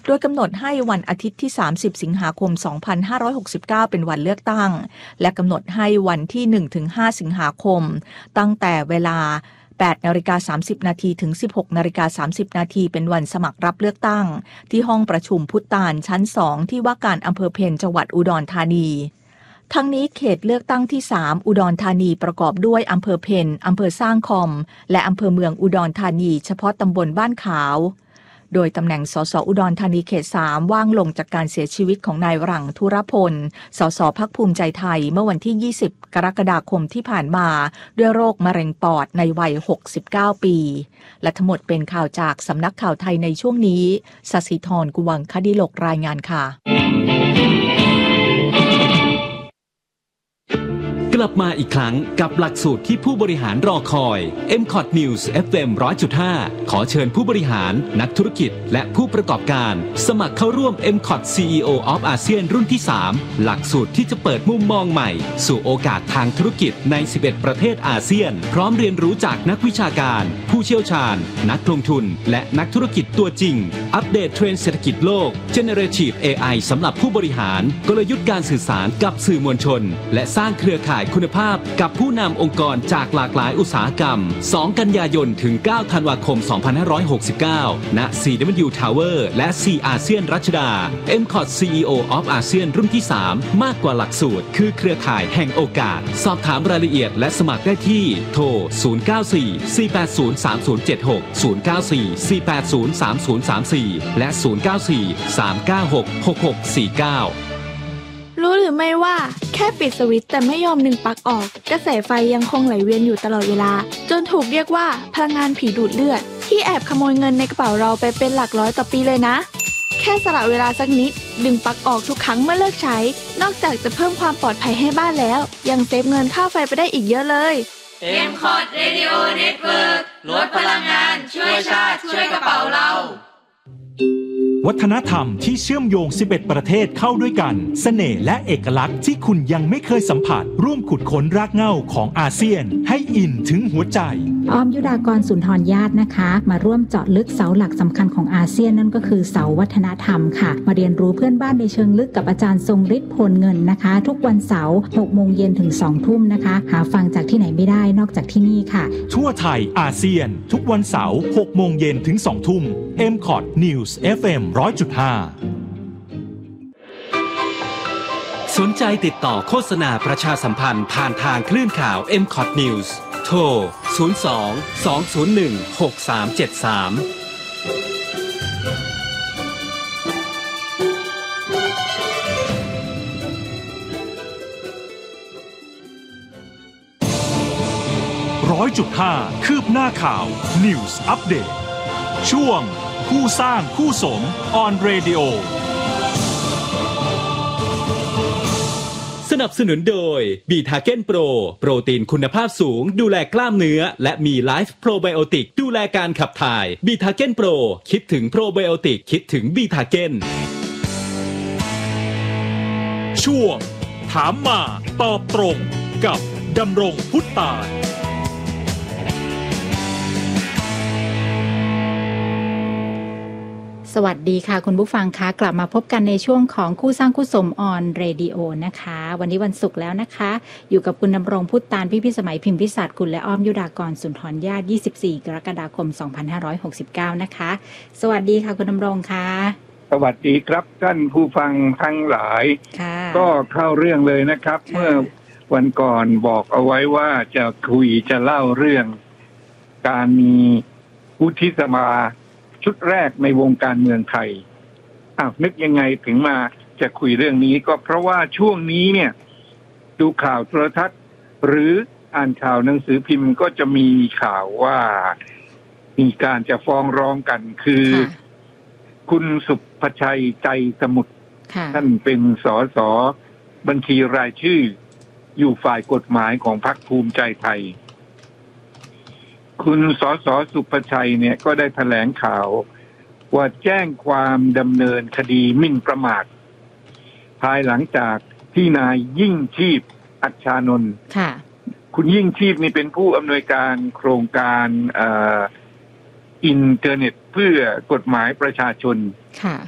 โดยกำหนดให้วันอาทิตย์ที่30สิงหาคม2569เป็นวันเลือกตั้งและกำหนดให้วันที่ 1-5 สิงหาคมตั้งแต่เวลา8:30 นาทีถึง 16:30 นาทีเป็นวันสมัครรับเลือกตั้งที่ห้องประชุมพุทธานชั้น 2ที่ว่าการอำเภอเพ็ญจังหวัดอุดรธานีทั้งนี้เขตเลือกตั้งที่3อุดรธานีประกอบด้วยอำเภอเพ็ญอำเภอสร้างคอมและอำเภอเมืองอุดรธานีเฉพาะตำบลบ้านขาวโดยตำแหน่งสสอุดรธานีเขต3ว่างลงจากการเสียชีวิตของนายหรั่งธุรพลสสพรรคภูมิใจไทยเมื่อวันที่20กรกฎาคมที่ผ่านมาด้วยโรคมะเร็งปอดในวัย69ปีและทั้งหมดเป็นข่าวจากสำนักข่าวไทยในช่วงนี้ศศิธร กุวังคดิลกรายงานค่ะกลับมาอีกครั้งกับหลักสูตรที่ผู้บริหารรอคอย MCOT News FM 100.5 ขอเชิญผู้บริหารนักธุรกิจและผู้ประกอบการสมัครเข้าร่วม MCOT CEO of ASEAN รุ่นที่ 3 หลักสูตรที่จะเปิดมุมมองใหม่สู่โอกาสทางธุรกิจใน 11 ประเทศอาเซียนพร้อมเรียนรู้จากนักวิชาการผู้เชี่ยวชาญนักลงทุนและนักธุรกิจตัวจริงอัปเดตเทรนด์เศรษฐกิจโลก Generative AI สำหรับผู้บริหารกลยุทธ์การสื่อสารกับสื่อมวลชนและสร้างเครือข่ายคุณภาพกับผู้นำองค์กรจากหลากหลายอุตสาหกรรม2กันยายนถึง9ธันวาคม2569ณ CW Tower และ C อาเซียนรัชดา MCOT CEO of ASEAN รุ่นที่ 3 มากกว่าหลักสูตรคือเครือข่ายแห่งโอกาสสอบถามรายละเอียดและสมัครได้ที่โทร 094-480-3076 094-480-3034 และ 094-396-6649 รู้หรือไม่ว่าแค่ปิดสวิตช์แต่ไม่ยอมดึงปลั๊กออกกระแสไฟยังคงไหลเวียนอยู่ตลอดเวลาจนถูกเรียกว่าพลังงานผีดูดเลือดที่แอบขโมยเงินในกระเป๋าเราไปเป็นหลักร้อยต่อปีเลยนะแค่สละเวลาสักนิดดึงปลั๊กออกทุกครั้งเมื่อเลิกใช้นอกจากจะเพิ่มความปลอดภัยให้บ้านแล้วยังเซฟเงินค่าไฟไปได้อีกเยอะเลย MCOT Radio Network ลดพลังงานช่วยชาติช่วยกระเป๋าเราวัฒนธรรมที่เชื่อมโยง11ประเทศเข้าด้วยกันเสน่ห์และเอกลักษณ์ที่คุณยังไม่เคยสัมผัสร่วมขุดค้นรากเหง้าของอาเซียนให้อินถึงหัวใจอ้อมยุดากรสุนทรญาตินะคะมาร่วมเจาะลึกเสาหลักสำคัญของอาเซียนนั่นก็คือเสาวัฒนธรรมค่ะมาเรียนรู้เพื่อนบ้านในเชิงลึกกับอาจารย์ทรงฤทธิ์พลเงินนะคะทุกวันเสาร์ 6 โมงเย็นถึง 2 ทุ่มนะคะหาฟังจากที่ไหนไม่ได้นอกจากที่นี่ค่ะทั่วไทยอาเซียนทุกวันเสาร์ 6 โมงเย็นถึง 2 ทุ่ม MCOT News FM 100.5 สนใจติดต่อโฆษณาประชาสัมพันธ์ผ่านทางคลื่นข่าว MCOT News โทร 100.5 คืบหน้าข่าว News Update ช่วงคู่สร้างคู่สม On Radio สนับสนุนโดยบีทาเก้นโปรโปรตีนคุณภาพสูงดูแลกล้ามเนื้อและมีไลฟ์โปรไบโอติกดูแลการขับถ่ายบีทาเก้นโปรคิดถึงโปรไบโอติกคิดถึงบีทาเก้นช่วงถามมาตอบตรงกับดำรงพุทธตาลสวัสดีค่ะคุณผู้ฟังคะกลับมาพบกันในช่วงของคู่สร้างคู่สมออนเรดิโอนะคะวันนี้วันศุกร์แล้วนะคะอยู่กับคุณดำรงพุทธตาลพี่สมัยพิมพิศักดิ์กุลและอ้อมยุดากรสุนทรญาติ24กรกฎาคม2569นะคะสวัสดีค่ะคุณดำรงค่ะสวัสดีครับท่านผู้ฟังทั้งหลายก็เข้าเรื่องเลยนะครับเมื่อวันก่อนบอกเอาไว้ว่าจะเล่าเรื่องการมีวุฒิสภาชุดแรกในวงการเมืองไทยนึกยังไงถึงมาจะคุยเรื่องนี้ก็เพราะว่าช่วงนี้เนี่ยดูข่าวโทรทัศน์หรืออ่านข่าวหนังสือพิมพ์ก็จะมีข่าวว่ามีการจะฟ้องร้องกันคือคุณสุภชัยใจสมุทรท่านเป็นสสบัญชีรายชื่ออยู่ฝ่ายกฎหมายของพรรคภูมิใจไทยคุณสสสุภชัยเนี่ยก็ได้แถลงข่าวว่าแจ้งความดำเนินคดีหมิ่นประมาทภายหลังจากที่นายยิ่งชีพอัชชานนท์คุณยิ่งชีพนี่เป็นผู้อำนวยการโครงการอินเทอร์เน็ตเพื่อกฎหมายประชาชน